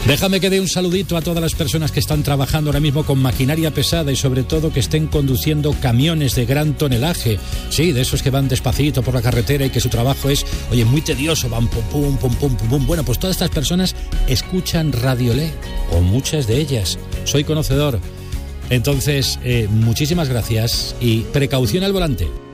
Déjame que dé un saludito a todas las personas que están trabajando ahora mismo con maquinaria pesada y sobre todo que estén conduciendo camiones de gran tonelaje. Sí, de esos que van despacito por la carretera y que su trabajo es, oye, muy tedioso, van pum, pum, pum, pum, pum, pum. Bueno, pues todas estas personas escuchan Radiolé, o muchas de ellas. Soy conocedor. Entonces, muchísimas gracias y precaución al volante.